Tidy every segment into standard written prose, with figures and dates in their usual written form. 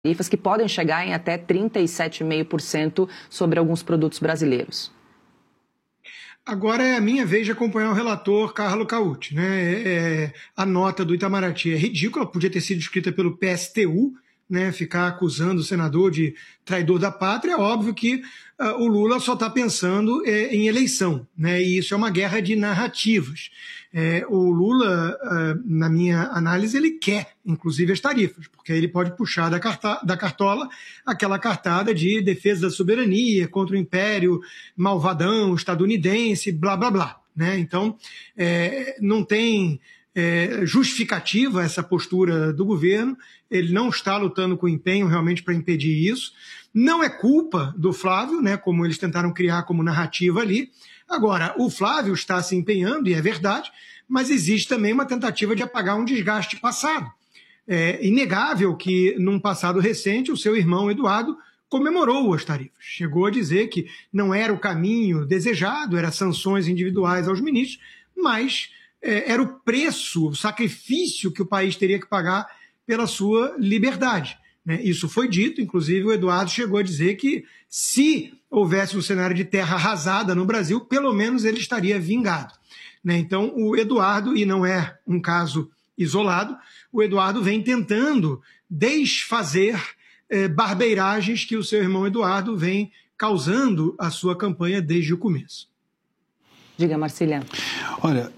tarifas que podem chegar em até 37,5% sobre alguns produtos brasileiros. Agora é a minha vez de acompanhar o relator Carlo Cauti, né? A nota do Itamaraty é ridícula, podia ter sido escrita pelo PSTU, né? Ficar acusando o senador de traidor da pátria. É óbvio que o Lula só está pensando em eleição, né? E isso é uma guerra de narrativas. O Lula, na minha análise, ele quer, inclusive, as tarifas, porque aí ele pode puxar da cartola aquela cartada de defesa da soberania contra o império malvadão estadunidense, blá, blá, blá, né? Então, não tem justificativa essa postura do governo, ele não está lutando com empenho realmente para impedir isso. Não é culpa do Flávio, né, como eles tentaram criar como narrativa ali. Agora, o Flávio está se empenhando, e é verdade, mas existe também uma tentativa de apagar um desgaste passado. É inegável que, num passado recente, o seu irmão Eduardo comemorou as tarifas. Chegou a dizer que não era o caminho desejado, eram sanções individuais aos ministros, mas era o preço, o sacrifício que o país teria que pagar pela sua liberdade. Isso foi dito, inclusive o Eduardo chegou a dizer que se houvesse um cenário de terra arrasada no Brasil, pelo menos ele estaria vingado. Então o Eduardo, e não é um caso isolado, o Eduardo vem tentando desfazer barbeiragens que o seu irmão Eduardo vem causando à sua campanha desde o começo. Diga, Marcília. Olha,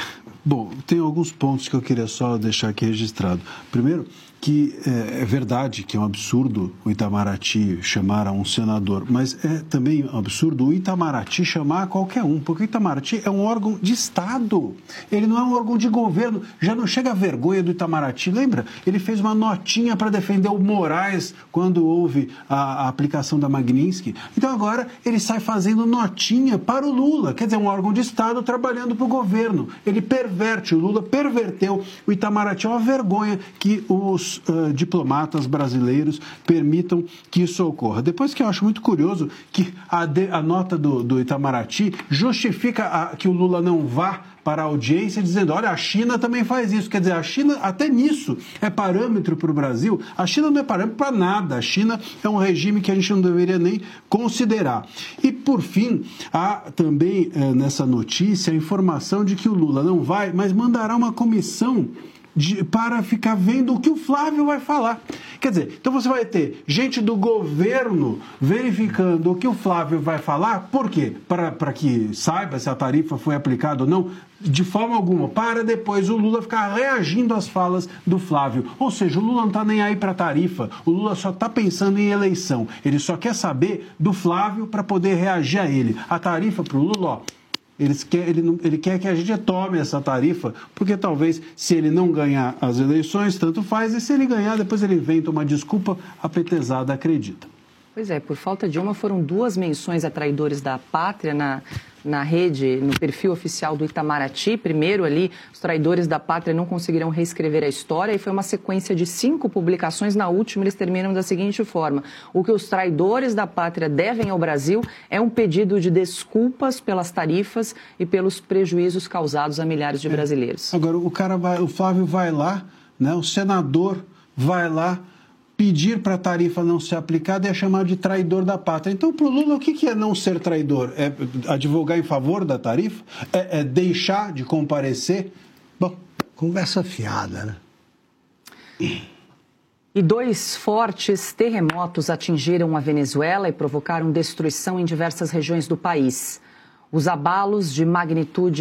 bom, tem alguns pontos que eu queria só deixar aqui registrado. Primeiro, que é verdade que é um absurdo o Itamaraty chamar a um senador, mas é também um absurdo o Itamaraty chamar qualquer um, porque o Itamaraty é um órgão de Estado, ele não é um órgão de governo, já não chega a vergonha do Itamaraty, lembra? Ele fez uma notinha para defender o Moraes quando houve a aplicação da Magnitsky, então agora ele sai fazendo notinha para o Lula, quer dizer, um órgão de Estado trabalhando para o governo, ele perverte, o Lula perverteu o Itamaraty, é uma vergonha que os diplomatas brasileiros permitam que isso ocorra. Depois que eu acho muito curioso que a nota do Itamaraty justifica que o Lula não vá para a audiência dizendo, olha, a China também faz isso. Quer dizer, a China até nisso é parâmetro para o Brasil. A China não é parâmetro para nada. A China é um regime que a gente não deveria nem considerar. E, por fim, há também nessa notícia a informação de que o Lula não vai, mas mandará uma comissão para ficar vendo o que o Flávio vai falar. Quer dizer, então você vai ter gente do governo verificando o que o Flávio vai falar, por quê? Para que saiba se a tarifa foi aplicada ou não, de forma alguma, para depois o Lula ficar reagindo às falas do Flávio. Ou seja, o Lula não está nem aí para a tarifa, o Lula só está pensando em eleição, ele só quer saber do Flávio para poder reagir a ele. A tarifa para o Lula, ó, ele quer que a gente tome essa tarifa, porque talvez se ele não ganhar as eleições, tanto faz, e se ele ganhar, depois ele inventa uma desculpa, a petezada acredita. Pois é, por falta de uma, foram 2 menções a traidores da pátria na rede, no perfil oficial do Itamaraty. Primeiro ali, os traidores da pátria não conseguiram reescrever a história e foi uma sequência de 5 publicações. Na última, eles terminam da seguinte forma: o que os traidores da pátria devem ao Brasil é um pedido de desculpas pelas tarifas e pelos prejuízos causados a milhares de brasileiros. Agora, o Flávio vai lá, né, o senador vai lá pedir para a tarifa não ser aplicada e é chamado de traidor da pátria. Então, para o Lula, o que é não ser traidor? É advogar em favor da tarifa? É deixar de comparecer? Bom, conversa fiada, né? E 2 fortes terremotos atingiram a Venezuela e provocaram destruição em diversas regiões do país. Os abalos de magnitude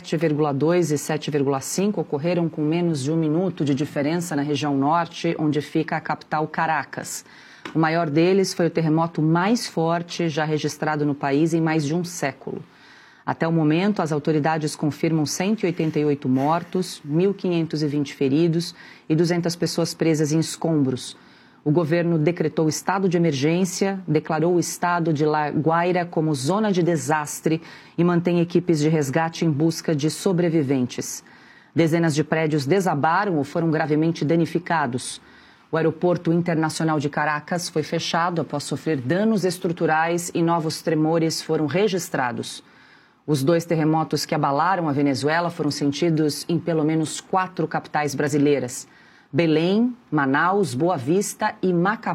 7,2 e 7,5 ocorreram com menos de 1 minuto de diferença na região norte, onde fica a capital Caracas. O maior deles foi o terremoto mais forte já registrado no país em mais de um século. Até o momento, as autoridades confirmam 188 mortos, 1.520 feridos e 200 pessoas presas em escombros. O governo decretou estado de emergência, declarou o estado de La Guaira como zona de desastre e mantém equipes de resgate em busca de sobreviventes. Dezenas de prédios desabaram ou foram gravemente danificados. O aeroporto internacional de Caracas foi fechado após sofrer danos estruturais e novos tremores foram registrados. Os 2 terremotos que abalaram a Venezuela foram sentidos em pelo menos 4 capitais brasileiras. Belém, Manaus, Boa Vista e Macapá.